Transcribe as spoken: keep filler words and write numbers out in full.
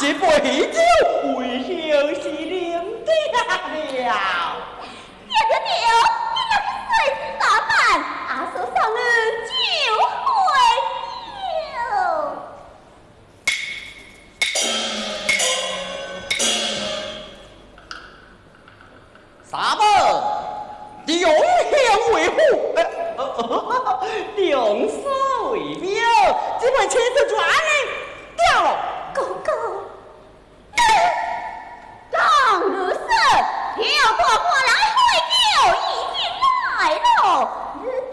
这杯酒为兄是啉的了。 丢丢丢，你那个随时打扮，阿叔上了就会有。 啥么？两相为虎，两手为标，这杯青色就安尼掉了。 哥哥，让如是，跳过过来会酒已经来了。